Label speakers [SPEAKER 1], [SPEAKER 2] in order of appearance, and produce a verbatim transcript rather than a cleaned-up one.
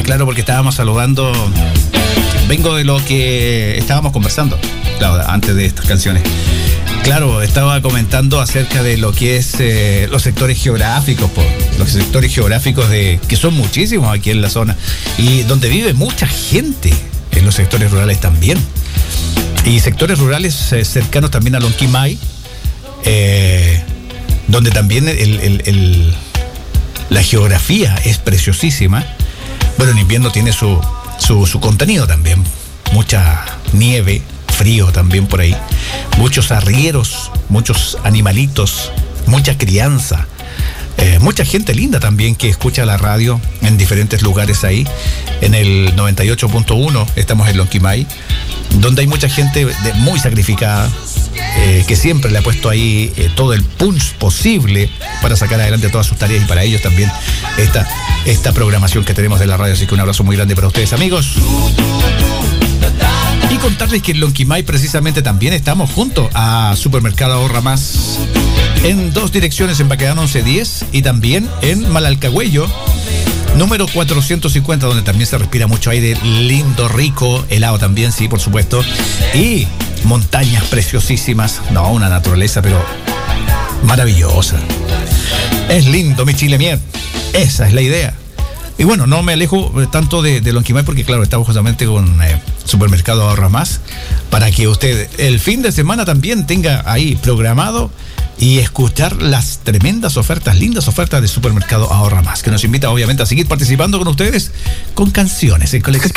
[SPEAKER 1] claro, porque estábamos saludando. Vengo de lo que estábamos conversando, claro, antes de estas canciones. Claro, estaba comentando acerca de lo que es eh, los sectores geográficos, po, los sectores geográficos de que son muchísimos aquí en la zona y donde vive mucha gente, en los sectores rurales también. Y sectores rurales eh, cercanos también a Lonquimay, eh, donde también el, el, el, la geografía es preciosísima. Bueno, en invierno tiene su, su, su contenido también, mucha nieve, frío también por ahí, muchos arrieros, muchos animalitos, mucha crianza, eh, mucha gente linda también que escucha la radio en diferentes lugares ahí. En el noventa y ocho punto uno estamos en Lonquimay, donde hay mucha gente de, muy sacrificada, eh, que siempre le ha puesto ahí eh, todo el punch posible para sacar adelante todas sus tareas, y para ellos también esta, esta programación que tenemos de la radio. Así que un abrazo muy grande para ustedes, amigos. Y contarles que en Lonquimay precisamente también estamos junto a Supermercado Ahorra Más, en dos direcciones, en Baquedano once diez y también en Malalcahuello número cuatrocientos cincuenta, donde también se respira mucho aire lindo, rico, helado también, sí, por supuesto, y montañas preciosísimas. No, una naturaleza pero maravillosa. Es lindo mi Chile Mier, esa es la idea. Y bueno, no me alejo tanto de, de Lonquimay porque, claro, estamos justamente con eh, Supermercado Ahorra Más, para que usted el fin de semana también tenga ahí programado y escuchar las tremendas ofertas, lindas ofertas de Supermercado Ahorra Más, que nos invita obviamente a seguir participando con ustedes con canciones en colección.